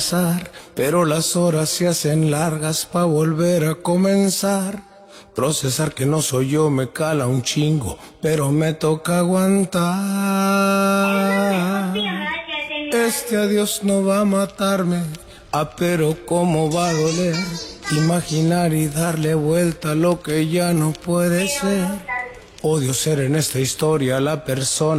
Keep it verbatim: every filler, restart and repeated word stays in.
pero las horas se hacen largas pa' volver a comenzar. Procesar que no soy yo me cala un chingo, pero me toca aguantar. Este adiós no va a matarme, ah, pero cómo va a doler. Imaginar y darle vuelta a lo que ya no puede ser. Odio ser en esta historia la persona